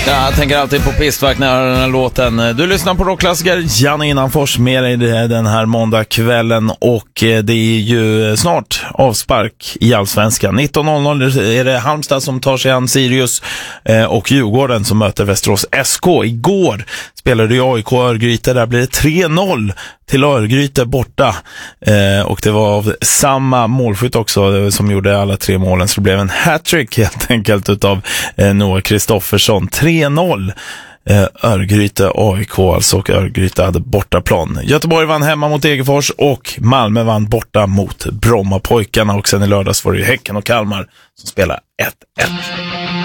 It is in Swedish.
Jag tänker alltid på Pistvakt när jag hör den här låten. Du lyssnar på rockklassiker, Janne Innanfors med dig den här måndagskvällen. Och det är ju snart avspark i Allsvenskan. 19.00 är det Halmstad som tar sig an Sirius och Djurgården som möter Västerås SK. Igår spelade ju AIK Örgryte, där blir det 3-0 till Örgryte borta. Och det var av samma målskytt också som gjorde alla 3 målen. Så det blev en hattrick helt enkelt utav Noah Kristoffersson. 3-0 Örgryte AIK alltså, och Örgryte hade bortaplan. Göteborg vann hemma mot Degerfors och Malmö vann borta mot Brommapojkarna. Och sen i lördags var det ju Häcken och Kalmar som spelar 1-1.